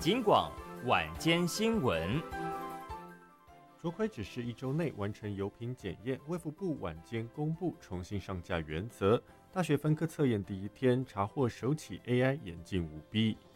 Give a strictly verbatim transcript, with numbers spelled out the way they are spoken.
警广晚间新闻。 卓晖只是一周内完成油品检验，卫福部晚间公布重新上架原则。大学分科测验第一天查获首起 A I 眼镜舞弊。